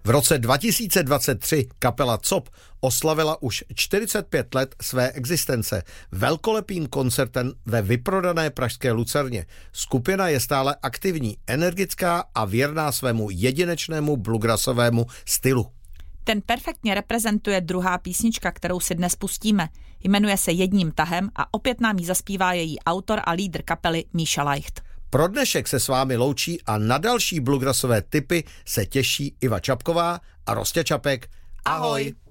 V roce 2023 kapela COP oslavila už 45 let své existence velkolepým koncertem ve vyprodané pražské Lucerně. Skupina je stále aktivní, energická a věrná svému jedinečnému bluegrassovému stylu. Ten perfektně reprezentuje druhá písnička, kterou si dnes pustíme. Jmenuje se Jedním tahem a opět nám ji zaspívá její autor a lídr kapely Míša Leicht. Pro dnešek se s vámi loučí a na další bluegrassové tipy se těší Iva Čapková a Rostě Čapek. Ahoj!